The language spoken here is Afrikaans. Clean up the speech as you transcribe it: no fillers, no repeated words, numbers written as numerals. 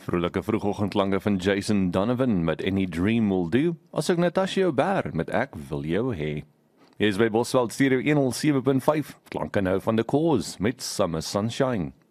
Vrolike vroegoggendklanke van Jason Donovan met Any Dream Will Do, asook Natasha Ober met Ek Wil Jou Hê. Hier is by Bosveld Stereo 107.5, klanke nou van The Cause met Summer Sunshine.